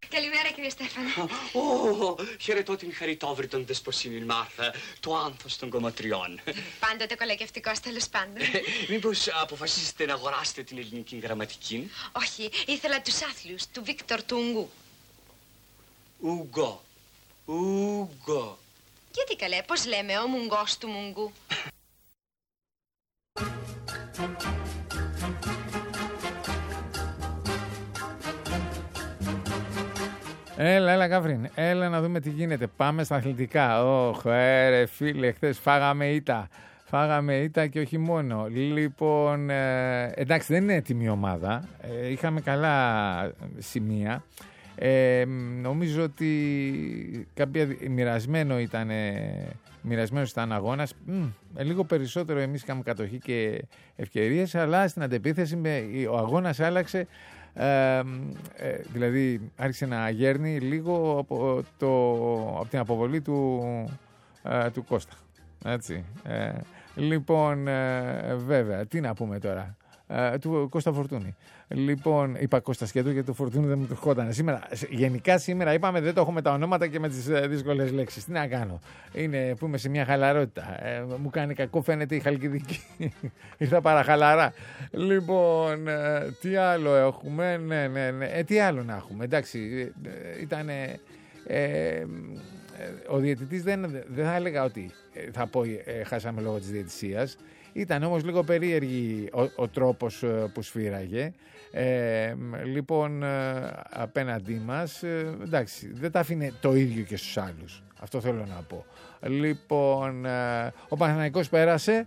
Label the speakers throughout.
Speaker 1: Καλημέρα, κύριε Στέφανο.
Speaker 2: Χαιρετώ την χαριτόβρητον δεσποσύνη Μάρθα, το άνθος των κομματριών.
Speaker 1: Πάντοτε κολακευτικός, τέλος πάντων.
Speaker 2: Μήπως αποφασίσετε να αγοράσετε την ελληνική γραμματική?
Speaker 1: Όχι, ήθελα τους άθλιους, του Βίκτορ του Ουγγού.
Speaker 2: Ούγκο.
Speaker 1: Γιατί καλέ, πώς λέμε, ο Μουγγός του Μουγγού.
Speaker 3: Έλα Καβρίν, έλα να δούμε τι γίνεται. Πάμε στα αθλητικά. Ρε φίλε, χθες φάγαμε ήττα και όχι μόνο. Λοιπόν, εντάξει, δεν είναι έτοιμη η ομάδα. Είχαμε καλά σημεία. Νομίζω ότι μοιρασμένος ήταν αγώνας. Λίγο περισσότερο εμείς είχαμε κατοχή και ευκαιρίες, αλλά στην αντεπίθεση ο αγώνας άλλαξε. Δηλαδή άρχισε να γέρνει λίγο από την αποβολή του Κώστα. Έτσι. Λοιπόν, βέβαια, τι να πούμε τώρα. Του Κώστα Φορτούνη. Λοιπόν, είπα Κώστα Σκέτο γιατί το Φορτούνη δεν μου το ερχόταν. Γενικά σήμερα είπαμε δεν το έχουμε τα ονόματα και με τις δύσκολες λέξεις. Τι να κάνω. Είναι που είμαι σε μια χαλαρότητα. Μου κάνει κακό φαίνεται η Χαλκιδική. Ήρθα παραχαλαρά. Λοιπόν, τι άλλο έχουμε. Ναι. Τι άλλο να έχουμε. Εντάξει, ήταν. Ο διαιτητής δεν θα έλεγα ότι θα πω χάσαμε λόγω της διαιτησίας. Ήταν όμως λίγο περίεργη ο τρόπος που σφύραγε. Λοιπόν, απέναντί μας, εντάξει, δεν τα αφήνε το ίδιο και στους άλλους. Αυτό θέλω να πω. Λοιπόν, ο Παναθηναϊκός πέρασε,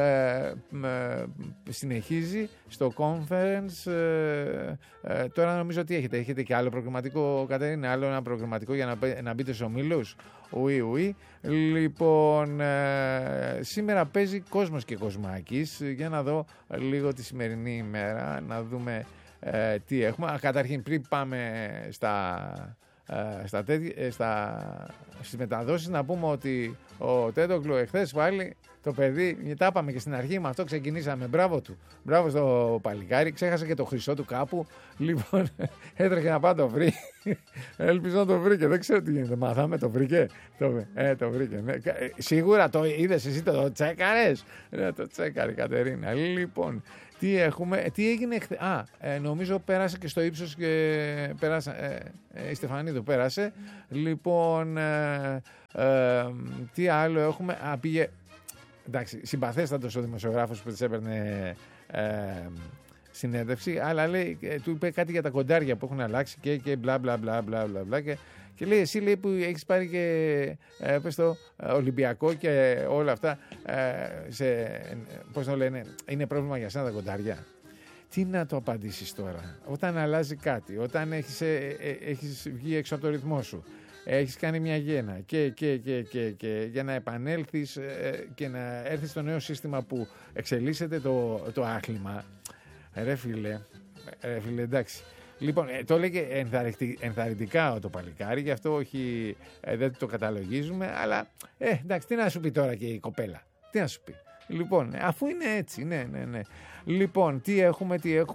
Speaker 3: συνεχίζει στο conference. Τώρα νομίζω ότι έχετε και άλλο προγραμματικό, Κατερίνα, άλλο ένα προγραμματικό για να μπείτε στους ομίλους. Oui. Λοιπόν, σήμερα παίζει Κόσμος και Κοσμάκης. Για να δω λίγο τη σημερινή ημέρα, να δούμε τι έχουμε. Καταρχήν, πριν πάμε στις μεταδόσεις, να πούμε ότι ο Τέντογλου εχθές πάλι το παιδί, τα είπαμε και στην αρχή, με αυτό ξεκινήσαμε. Μπράβο του. Μπράβο στο παλικάρι. Ξέχασε και το χρυσό του κάπου. Λοιπόν, έτρεχε να πάει το βρει. Ελπίζω να το βρήκε. Δεν ξέρω τι γίνεται. Μάθαμε, το βρήκε. Το βρήκε. Ναι. Σίγουρα το είδες εσύ, το τσέκαρες. Ναι, το τσέκαρε η Κατερίνα. Λοιπόν, τι έγινε χθες. Νομίζω πέρασε και στο ύψος και πέρασε. Η Στεφανίδου πέρασε. Λοιπόν, τι άλλο έχουμε. Πήγε. Εντάξει, συμπαθέστατος ο δημοσιογράφος που της έπαιρνε συνέντευξη, αλλά λέει, του είπε κάτι για τα κοντάρια που έχουν αλλάξει και μπλα μπλα μπλα μπλα μπλα και λέει, εσύ λέει που έχεις πάρει και πες το, Ολυμπιακό και όλα αυτά, πώς το λένε, είναι πρόβλημα για σένα τα κοντάρια. Τι να το απαντήσεις τώρα, όταν αλλάζει κάτι, όταν έχεις βγει έξω από το ρυθμό σου, έχεις κάνει μια γέννα και για να επανέλθεις και να έρθεις στο νέο σύστημα που εξελίσσεται το άθλημα. Ρε φίλε, εντάξει. Λοιπόν, το έλεγε ενθαρρυντικά το παλικάρι, γι' αυτό όχι, δεν το καταλογίζουμε, αλλά εντάξει, τι να σου πει τώρα και η κοπέλα, τι να σου πει. Λοιπόν, αφού είναι έτσι, ναι. Λοιπόν, τι έχουμε,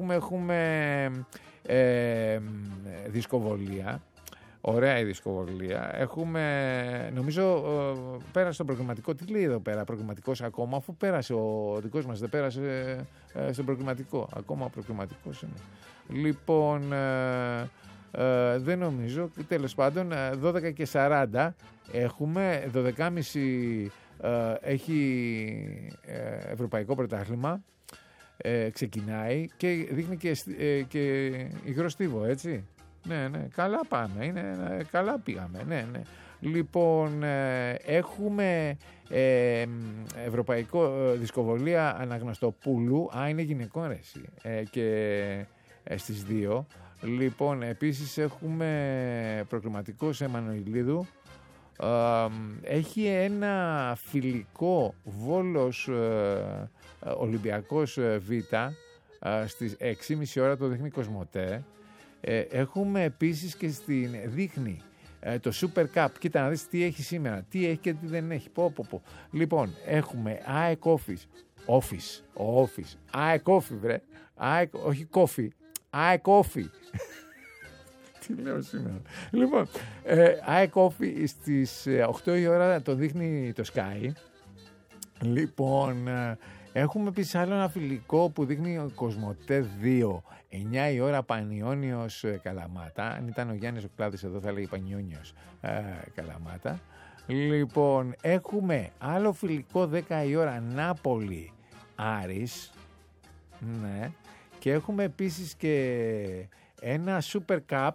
Speaker 3: δισκοβολία. Ωραία η δισκοβολία. Έχουμε, νομίζω, πέρασε στο προγραμματικό. Τι λέει εδώ πέρα, προγραμματικός ακόμα, αφού πέρασε ο δικός μας, δεν πέρασε στο προγραμματικό. Ακόμα προγραμματικός είναι. Λοιπόν, δεν νομίζω. Τέλος πάντων, 12:40 έχουμε, 12:30 έχει Ευρωπαϊκό Πρωτάθλημα. Ξεκινάει και δείχνει και υγρό στίβο, έτσι. Ναι, καλά πάμε, καλά πήγαμε, ναι. Λοιπόν, έχουμε Ευρωπαϊκό Δισκοβολία Αναγνωστοπούλου, είναι γυναικών ρέση, και στις 2. Λοιπόν, επίσης έχουμε προκριματικό σε Εμμανουηλίδου, έχει ένα φιλικό Βόλος Ολυμπιακός Β, στις 6:30 ώρα το δείχνει Κοσμοτέ. Έχουμε επίσης και στην δείχνει το Super Cup. Κοίτα να δεις τι έχει σήμερα, τι έχει και τι δεν έχει. Πω. Λοιπόν, έχουμε ΑΕΚ Office. ΑΕΚ Office, βρε. Όχι Coffee. ΑΕΚ Office. Τι λέω σήμερα. Λοιπόν, ΑΕΚ Όφη στις 8 η ώρα το δείχνει το Sky. Λοιπόν, έχουμε επίσης άλλο ένα φιλικό που δείχνει ο Κοσμοτέ 2. 9 η ώρα Πανιόνιος Καλαμάτα. Αν ήταν ο Γιάννης ο Κλάδης εδώ θα λέει Πανιόνιος Καλαμάτα. Λοιπόν, έχουμε άλλο φιλικό 10 η ώρα Νάπολη Άρης. Ναι. Και έχουμε επίσης και ένα Super Cup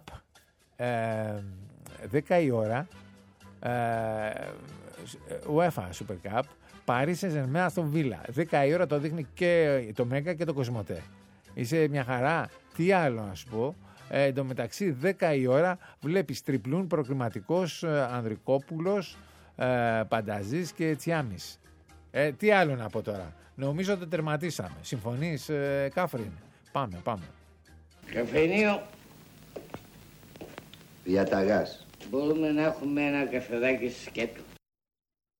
Speaker 3: 10 η ώρα UEFA Super Cup Paris Saint-Germain στον Βίλα. 10 η ώρα το δείχνει και το Μέγκα και το Κοσμοτέ. Είσαι μια χαρά. Τι άλλο να σου πω. Εν τω μεταξύ 10 η ώρα βλέπεις τριπλούν προκριματικός Ανδρικόπουλος, Πανταζής και Τσιάμις. Τι άλλο να πω τώρα. Νομίζω ότι τερματίσαμε. Συμφωνείς, Κάφριν? Πάμε.
Speaker 4: Καφενείο.
Speaker 5: Διαταγάς.
Speaker 4: Μπορούμε να έχουμε ένα καφεδάκι σκέτο.